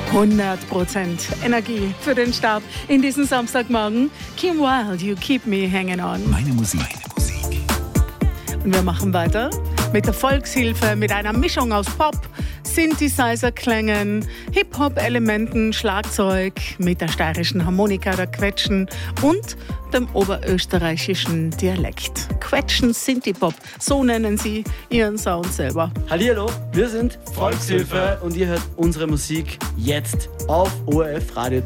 100% Energie für den Start in diesen Samstagmorgen. Kim Wilde, You Keep Me Hanging On. Meine Musik. Und wir machen weiter mit der Volkshilfe, mit einer Mischung aus Pop, Synthesizer-Klängen, Hip-Hop-Elementen, Schlagzeug, mit der steirischen Harmonika, der Quetschen und dem oberösterreichischen Dialekt. Quetschen Synthie-Pop, so nennen sie ihren Sound selber. Hallihallo, wir sind Volkshilfe und ihr hört unsere Musik jetzt auf ORF Radio